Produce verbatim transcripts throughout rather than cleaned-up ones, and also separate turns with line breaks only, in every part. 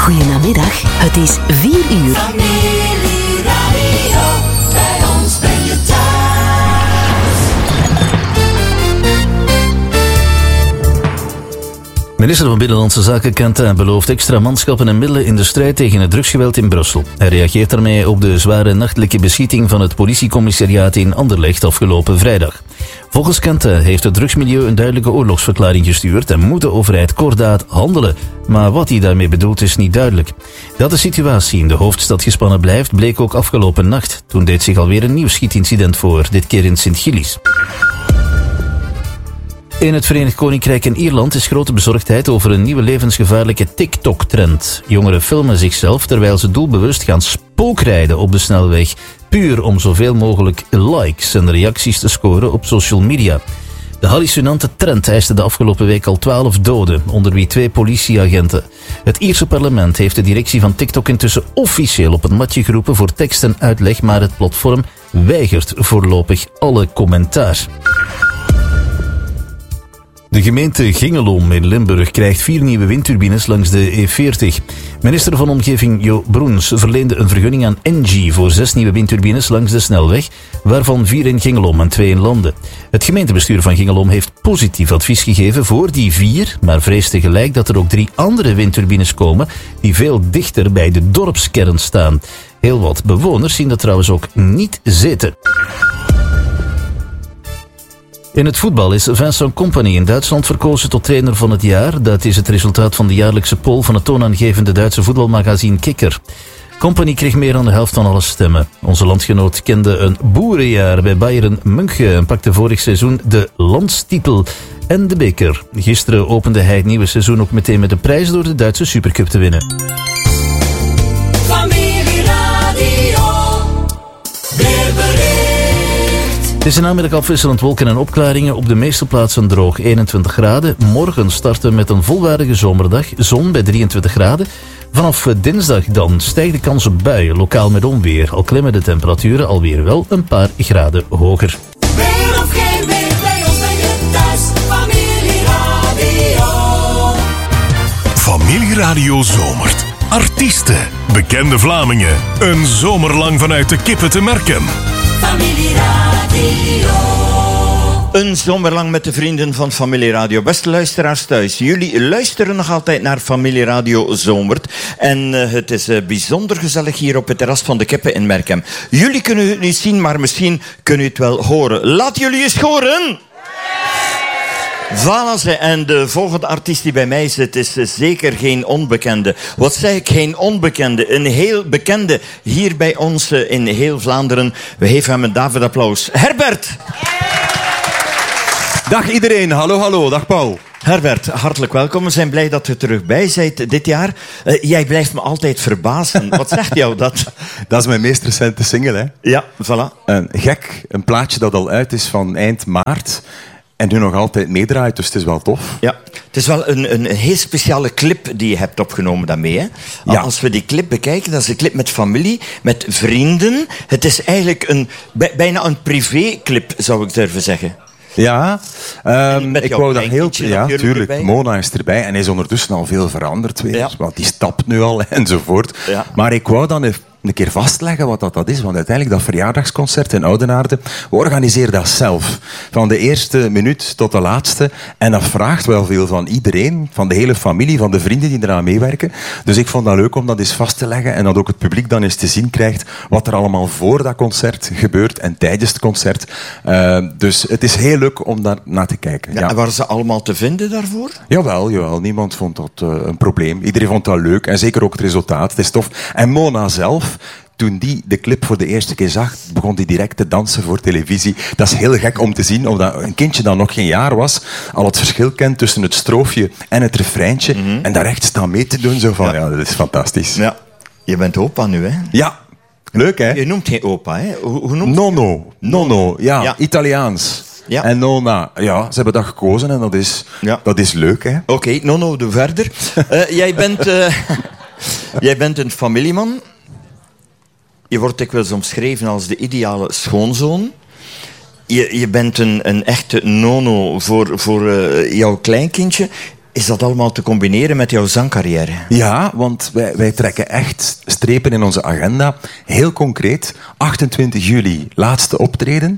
Goedemiddag, het is vier uur.
Familieradio, bij ons ben je thuis.
Minister van Binnenlandse Zaken Quentin belooft extra manschappen en middelen in de strijd tegen het drugsgeweld in Brussel. Hij reageert daarmee op de zware nachtelijke beschieting van het politiecommissariaat in Anderlecht afgelopen vrijdag. Volgens Quentin heeft het drugsmilieu een duidelijke oorlogsverklaring gestuurd en moet de overheid kordaat handelen. Maar wat hij daarmee bedoelt is niet duidelijk. Dat de situatie in de hoofdstad gespannen blijft, bleek ook afgelopen nacht. Toen deed zich alweer een nieuw schietincident voor, dit keer in Sint-Gilles. In het Verenigd Koninkrijk en Ierland is grote bezorgdheid over een nieuwe levensgevaarlijke TikTok-trend. Jongeren filmen zichzelf terwijl ze doelbewust gaan spookrijden op de snelweg, puur om zoveel mogelijk likes en reacties te scoren op social media. De hallucinante trend eiste de afgelopen week al twaalf doden, onder wie twee politieagenten. Het Ierse parlement heeft de directie van TikTok intussen officieel op het matje geroepen voor tekst en uitleg, maar het platform weigert voorlopig alle commentaar. De gemeente Gingelom in Limburg krijgt vier nieuwe windturbines langs de E veertig. Minister van Omgeving Jo Broens verleende een vergunning aan Engie voor zes nieuwe windturbines langs de snelweg, waarvan vier in Gingelom en twee in Landen. Het gemeentebestuur van Gingelom heeft positief advies gegeven voor die vier, maar vreest tegelijk dat er ook drie andere windturbines komen die veel dichter bij de dorpskern staan. Heel wat bewoners zien dat trouwens ook niet zitten. In het voetbal is Vincent Kompany in Duitsland verkozen tot trainer van het jaar. Dat is het resultaat van de jaarlijkse poll van het toonaangevende Duitse voetbalmagazine Kicker. Kompany kreeg meer dan de helft van alle stemmen. Onze landgenoot kende een boerenjaar bij Bayern München en pakte vorig seizoen de landstitel en de beker. Gisteren opende hij het nieuwe seizoen ook meteen met de prijs door de Duitse Supercup te winnen.
Familieradio, weerbericht.
Het is een namiddag afwisselend wolken en opklaringen, op de meeste plaatsen droog, eenentwintig graden. Morgen starten met een volwaardige zomerdag, zon bij drieëntwintig graden. Vanaf dinsdag dan stijgt de kans op buien, lokaal met onweer. Al klimmen de temperaturen alweer wel een paar graden hoger.
Weer of geen weer, bij ons ben je thuis. Familieradio.
Familieradio zomert. Artiesten, bekende Vlamingen. Een zomer lang vanuit de kippen te merken.
Familieradio.
Een zomer lang met de vrienden van Familieradio. Beste luisteraars thuis, jullie luisteren nog altijd naar Familieradio Zomert. En uh, het is uh, bijzonder gezellig hier op het terras van de Kippen in Merkem. Jullie kunnen het niet zien, maar misschien kunnen het wel horen. Laat jullie eens horen! Voilà, ze. En de volgende artiest die bij mij zit is zeker geen onbekende. Wat zeg ik, geen onbekende? Een heel bekende hier bij ons in heel Vlaanderen. We geven hem een David applaus. Herbert!
Dag iedereen, hallo hallo, dag Paul.
Herbert, hartelijk welkom. We zijn blij dat je terug bij bent dit jaar. Uh, jij blijft me altijd verbazen. Wat zegt jou dat?
Dat is mijn meest recente single, hè.
Ja, voilà.
Een gek, een plaatje dat al uit is van eind maart. En nu nog altijd meedraait, dus het is wel tof.
Ja, het is wel een, een heel speciale clip die je hebt opgenomen daarmee. Hè?
Ja.
Als we die clip bekijken, dat is een clip met familie, met vrienden. Het is eigenlijk een, bijna een privéclip, zou ik durven zeggen.
Ja, um, ik wou dat heel... Ja, tuurlijk.
Erbij.
Mona is erbij en hij is ondertussen al veel veranderd weer.
Ja.
Want die stapt nu al enzovoort.
Ja.
Maar ik wou dan een, een keer vastleggen wat dat, dat is. Want uiteindelijk dat verjaardagsconcert in Oudenaarde, we organiseren dat zelf. Van de eerste minuut tot de laatste. En dat vraagt wel veel van iedereen, van de hele familie, van de vrienden die eraan meewerken. Dus ik vond dat leuk om dat eens vast te leggen en dat ook het publiek dan eens te zien krijgt wat er allemaal voor dat concert gebeurt en tijdens het concert. Uh, dus het is heel leuk om daar naar te kijken.
Ja,
Ja.
en waren ze allemaal te vinden daarvoor?
Jawel, jawel, niemand vond dat uh, een probleem. Iedereen vond dat leuk en zeker ook het resultaat. Het is tof. En Mona zelf, toen die de clip voor de eerste keer zag, begon die direct te dansen voor televisie. Dat is heel gek om te zien, omdat een kindje dat nog geen jaar was, al het verschil kent tussen het stroofje en het refreintje. Mm-hmm. En daar echt staan mee te doen. Zo van, ja. ja, dat is fantastisch.
Ja, je bent opa nu, hè?
Ja, leuk, hè?
Je noemt geen opa, hè? Hoe, hoe noemt
Nonno, nonno, ja,
Ja.
Italiaans.
Ja.
En nonna, ja, ze hebben dat gekozen en dat is,
Ja.
dat is leuk, hè?
Oké, okay, Nonno, doe verder. uh, jij, bent, uh, jij bent een familieman. Je wordt dikwijls omschreven als de ideale schoonzoon. Je, je bent een, een echte nono voor, voor uh, jouw kleinkindje. Is dat allemaal te combineren met jouw zangcarrière?
Ja, want wij, wij trekken echt strepen in onze agenda. Heel concreet, achtentwintig juli, laatste optreden.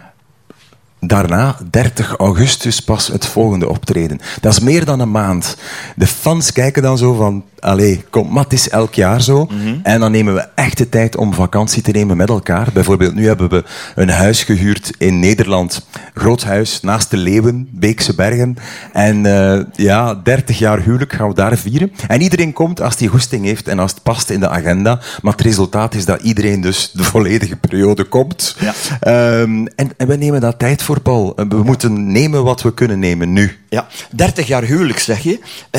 Daarna, dertig augustus, pas het volgende optreden. Dat is meer dan een maand. De fans kijken dan zo van... Allee, kom, maar het is elk jaar zo. Mm-hmm. En dan nemen we echt de tijd om vakantie te nemen met elkaar. Bijvoorbeeld, nu hebben we een huis gehuurd in Nederland. Groot huis, naast de Leeuwen, Beekse Bergen. En uh, ja, dertig jaar huwelijk gaan we daar vieren. En iedereen komt als hij goesting heeft en als het past in de agenda. Maar het resultaat is dat iedereen dus de volledige periode komt. Ja. Um, en, en we nemen daar tijd voor, Paul. We moeten nemen wat we kunnen nemen nu.
Ja, dertig jaar huwelijk, zeg je. Uh,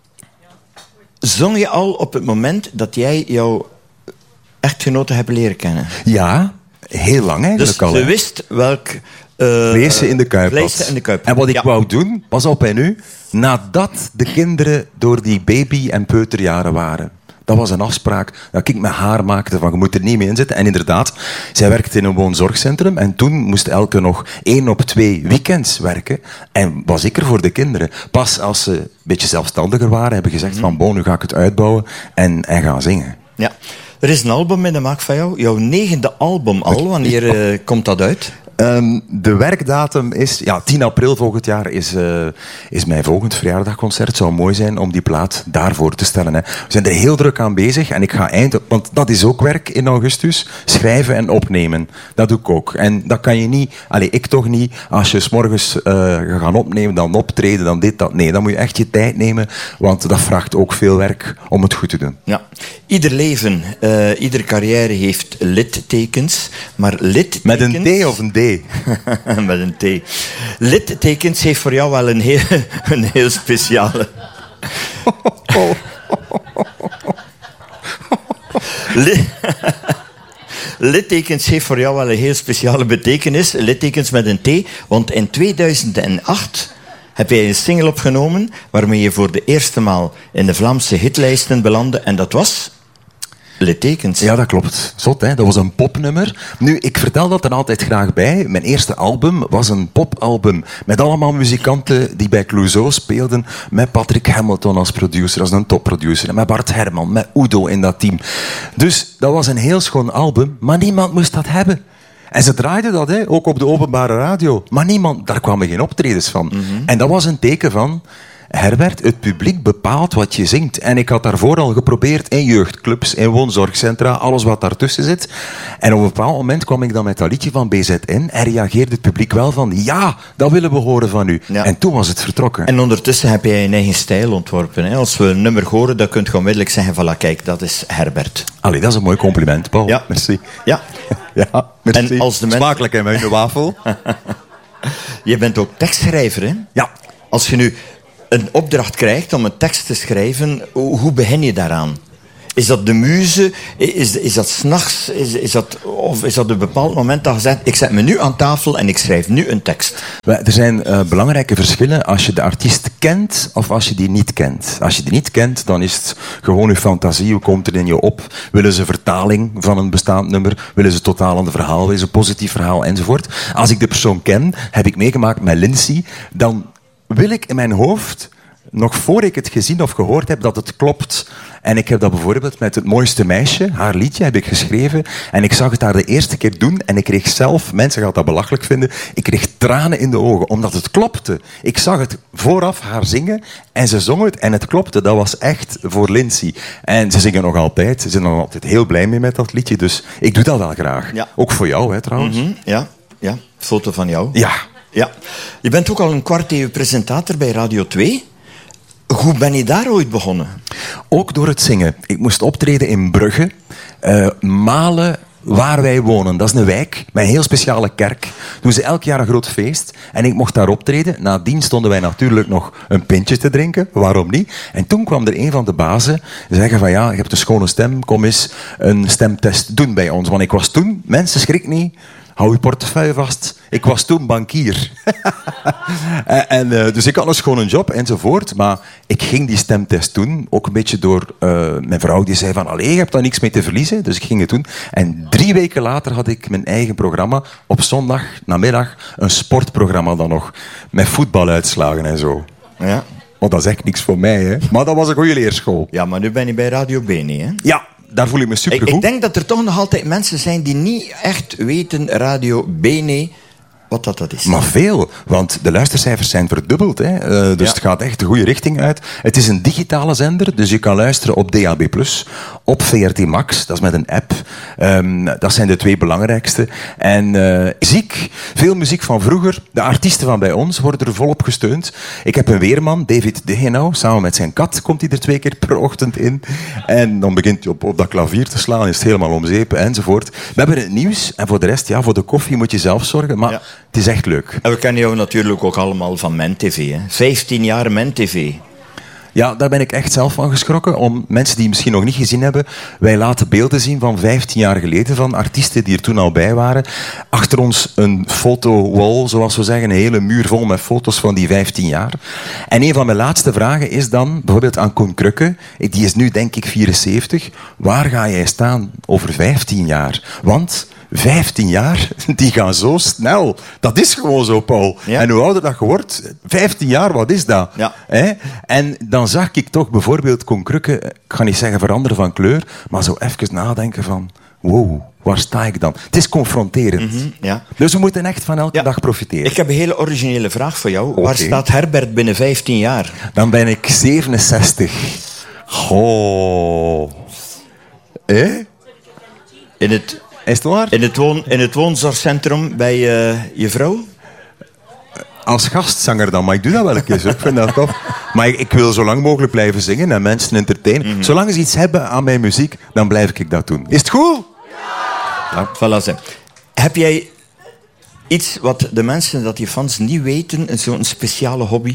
Zong je al op het moment dat jij jouw echtgenote hebt leren kennen?
Ja, heel lang eigenlijk
dus
al.
Dus je wist welk... Uh,
vlees in de kuip
vlees in de kuip.
En wat ik
ja.
wou doen, pas op en nu, nadat de kinderen door die baby- en peuterjaren waren. Dat was een afspraak dat ik met haar maakte van je moet er niet mee inzitten. En inderdaad, zij werkte in een woonzorgcentrum en toen moest elke nog één op twee weekends werken. En was ik er voor de kinderen. Pas als ze een beetje zelfstandiger waren, hebben gezegd van bon, nu ga ik het uitbouwen en, en gaan zingen.
Ja. Er is een album in de maak van jou. Jouw negende album al. Wanneer uh, komt dat uit?
Um, de werkdatum is... Ja, tien april volgend jaar is, uh, is mijn volgend verjaardagconcert. Het zou mooi zijn om die plaat daarvoor te stellen. Hè. We zijn er heel druk aan bezig. En ik ga eind... Want dat is ook werk in augustus. Schrijven en opnemen. Dat doe ik ook. En dat kan je niet... Allee, ik toch niet. Als je 's morgens uh, gaat opnemen, dan optreden, dan dit, dat. Nee, dan moet je echt je tijd nemen. Want dat vraagt ook veel werk om het goed te doen.
Ja. Ieder leven, uh, iedere carrière heeft littekens. Maar littekens...
Met een D of een D?
Met een T. Littekens heeft voor jou wel een heel, een heel speciale... Littekens heeft voor jou wel een heel speciale betekenis. Littekens met een T. Want in tweeduizend acht heb jij een single opgenomen waarmee je voor de eerste maal in de Vlaamse hitlijsten belandde. En dat was... Littekens.
Ja, dat klopt. Zot, hè? Dat was een popnummer. Nu, ik vertel dat er altijd graag bij. Mijn eerste album was een popalbum. Met allemaal muzikanten die bij Clouseau speelden. Met Patrick Hamilton als producer, als een topproducer. En met Bart Herman, met Udo in dat team. Dus dat was een heel schoon album. Maar niemand moest dat hebben. En ze draaiden dat, hè, ook op de openbare radio. Maar niemand, daar kwamen geen optredens van. Mm-hmm. En dat was een teken van... Herbert, het publiek bepaalt wat je zingt. En ik had daarvoor al geprobeerd in jeugdclubs, in woonzorgcentra, alles wat daartussen zit. En op een bepaald moment kwam ik dan met dat liedje van B Z N en reageerde het publiek wel van ja, dat willen we horen van u. Ja. En toen was het vertrokken.
En ondertussen heb jij een eigen stijl ontworpen. Hè? Als we een nummer horen, dan kun je onmiddellijk zeggen van kijk, dat is Herbert.
Allee, dat is een mooi compliment, Paul.
Ja.
Merci.
Ja.
Ja, merci.
En als de men...
Smakelijk en met een wafel.
Je bent ook tekstschrijver, hè?
Ja.
Als je nu een opdracht krijgt om een tekst te schrijven, hoe begin je daaraan? Is dat de muze? Is, is dat 's nachts? Is, is dat, of is dat een bepaald moment dat je zegt, ik zet me nu aan tafel en ik schrijf nu een tekst?
Er zijn uh, belangrijke verschillen als je de artiest kent of als je die niet kent. Als je die niet kent, dan is het gewoon je fantasie. Hoe komt er in je op? Willen ze vertaling van een bestaand nummer? Willen ze totaal ander verhaal? Willen ze een positief verhaal? Enzovoort. Als ik de persoon ken, heb ik meegemaakt met Lindsay, dan wil ik in mijn hoofd, nog voor ik het gezien of gehoord heb, dat het klopt. En ik heb dat bijvoorbeeld met Het Mooiste Meisje, haar liedje, heb ik geschreven. En ik zag het haar de eerste keer doen en ik kreeg zelf, mensen gaan dat belachelijk vinden, ik kreeg tranen in de ogen, omdat het klopte. Ik zag het vooraf haar zingen en ze zong het en het klopte. Dat was echt voor Lindsay. En ze zingen nog altijd, ze zijn nog altijd heel blij mee met dat liedje, dus ik doe dat wel graag. Ja. Ook voor jou, hè, trouwens.
Mm-hmm, ja, ja, foto van jou.
Ja.
Ja. Je bent ook al een kwart eeuw presentator bij Radio twee. Hoe ben je daar ooit begonnen?
Ook door het zingen. Ik moest optreden in Brugge. Uh, Malen, waar wij wonen. Dat is een wijk met een heel speciale kerk. Doen ze elk jaar een groot feest. En ik mocht daar optreden. Nadien stonden wij natuurlijk nog een pintje te drinken. Waarom niet? En toen kwam er een van de bazen zeggen van ja, je hebt een schone stem. Kom eens een stemtest doen bij ons. Want ik was toen, mensen schrik niet, hou je portefeuille vast. Ik was toen bankier. en, en, uh, dus ik had een schone job enzovoort. Maar ik ging die stemtest doen. Ook een beetje door uh, mijn vrouw die zei van allee, je hebt daar niks mee te verliezen. Dus ik ging het doen. En drie weken later had ik mijn eigen programma. Op zondag, namiddag, een sportprogramma dan nog. Met voetbaluitslagen en zo.
Ja.
Want dat is echt niks voor mij, hè. Maar dat was een goede leerschool.
Ja, maar nu ben je bij Radio Bene, hè?
Ja, daar voel ik me
Ik,
supergoed.
ik denk dat er toch nog altijd mensen zijn die niet echt weten, Radio Bene, wat dat, dat is.
Maar veel, want de luistercijfers zijn verdubbeld. Hè. Uh, dus
Ja.
het gaat echt de goede richting uit. Het is een digitale zender, dus je kan luisteren op D A B plus, op V R T Max, dat is met een app. Um, dat zijn de twee belangrijkste. En uh, muziek, veel muziek van vroeger. De artiesten van bij ons worden er volop gesteund. Ik heb een weerman, David Degenau, samen met zijn kat komt hij er twee keer per ochtend in. En dan begint hij op, op dat klavier te slaan, is het helemaal om zeep, enzovoort. We hebben het nieuws, en voor de rest, ja, voor de koffie moet je zelf zorgen, maar...
Ja.
Het is echt leuk.
En we kennen jou natuurlijk ook allemaal van MenTV, hè? vijftien jaar MenTV.
Ja, daar ben ik echt zelf van geschrokken. Om mensen die het misschien nog niet gezien hebben. Wij laten beelden zien van vijftien jaar geleden. Van artiesten die er toen al bij waren. Achter ons een fotowall, zoals we zeggen. Een hele muur vol met foto's van die vijftien jaar. En een van mijn laatste vragen is dan, bijvoorbeeld aan Koen Krukke. Die is nu denk ik vierenzeventig. Waar ga jij staan over vijftien jaar? Want... vijftien jaar, die gaan zo snel. Dat is gewoon zo, Paul.
Ja.
En hoe ouder dat je wordt, vijftien jaar, wat is dat?
Ja.
Hè? En dan zag ik toch bijvoorbeeld Koen Krukke, ik ga niet zeggen veranderen van kleur, maar zo even nadenken van, wow, waar sta ik dan? Het is confronterend.
Mm-hmm, ja.
Dus we moeten echt van elke
Ja.
dag profiteren.
Ik heb een hele originele vraag voor jou. Waar
Oké.
staat Herbert binnen vijftien jaar?
Dan ben ik zevenenzestig. Oh. Eh?
In het,
Is het waar?
in het, woon, in het woonzorgcentrum bij uh, je vrouw?
Als gastzanger dan, maar ik doe dat wel een keer. Zo. Ik vind dat tof. Maar ik, ik wil zo lang mogelijk blijven zingen en mensen entertainen.
Mm-hmm.
Zolang ze iets hebben aan mijn muziek, dan blijf ik dat doen. Is het goed?
Ja. Voilà, zeg. Heb jij iets wat de mensen, dat je fans niet weten, zo'n speciale hobby?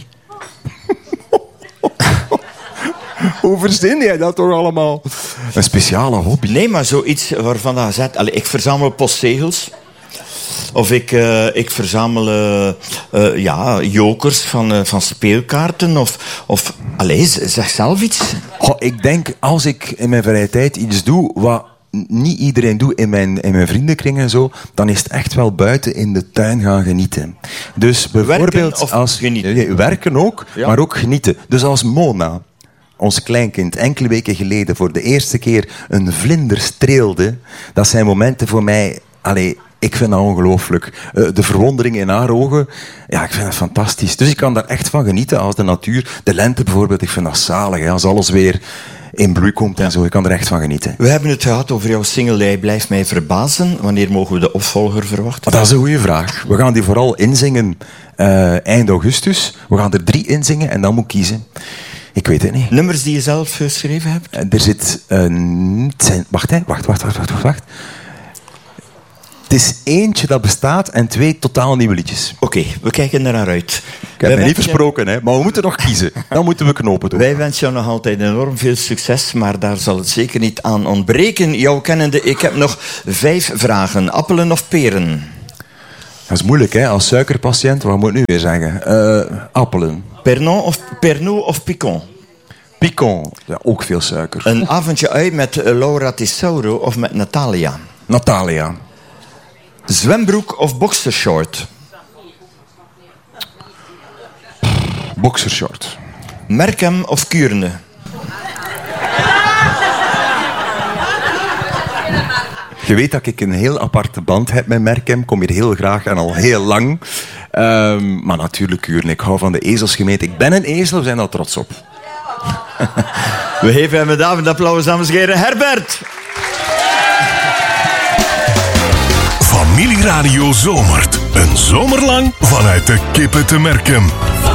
Hoe verzin jij dat toch allemaal? Een speciale hobby.
Nee, maar zoiets waarvan je zegt... Allee, ik verzamel postzegels. Of ik, uh, ik verzamel uh, uh, ja, jokers van, uh, van speelkaarten. Of, of allee, zeg zelf iets.
Goh, ik denk, als ik in mijn vrije tijd iets doe wat niet iedereen doet in mijn, in mijn vriendenkring en zo, dan is het echt wel buiten in de tuin gaan genieten. Dus bijvoorbeeld...
Werken of
als,
genieten?
Nee, werken ook,
Ja.
maar ook genieten. Dus als Mona, ons kleinkind, enkele weken geleden voor de eerste keer een vlinder streelde, dat zijn momenten voor mij... Allee, ik vind dat ongelooflijk. Uh, de verwondering in haar ogen, ja, ik vind dat fantastisch. Dus ik kan daar echt van genieten als de natuur. De lente bijvoorbeeld, ik vind dat zalig. Hè, als alles weer in bloei komt en zo. Ik kan er echt van genieten.
We hebben het gehad over jouw single Jij blijft mij verbazen. Wanneer mogen we de opvolger verwachten?
Dat is een goede vraag. We gaan die vooral inzingen uh, eind augustus. We gaan er drie inzingen en dan moet ik kiezen. Ik weet het niet.
Nummers die je zelf geschreven hebt?
Uh, er zit... Uh, het zijn, wacht, hè. Wacht, wacht, wacht, wacht, wacht. Het is eentje dat bestaat en twee totaal nieuwe liedjes.
Oké, okay, we kijken er naar uit.
Ik heb mij niet versproken, hè, maar we moeten nog kiezen. Dan moeten we knopen doen.
Wij wensen jou nog altijd enorm veel succes, maar daar zal het zeker niet aan ontbreken. Jouw kennende, ik heb nog vijf vragen. Appelen of peren?
Dat is moeilijk, hè? Als suikerpatiënt, wat moet ik nu weer zeggen? Uh, appelen.
Pernod of, Pernod of Picon?
Picon, ja, ook veel suiker.
Een avondje uit met Laura Tesauro of met Natalia?
Natalia.
Zwembroek of boxershort?
Boxershort.
Merkem of Kuurne?
Je weet dat ik een heel aparte band heb met Merkem. Ik kom hier heel graag en al heel lang. Um, maar natuurlijk Kuurne. Ik hou van de ezelsgemeente. Ik ben een ezel, we zijn daar trots op.
We geven hem een avond applaus, dames en heren. Herbert!
Familieradio Zomert. Een zomerlang vanuit de Kippen te Merkem.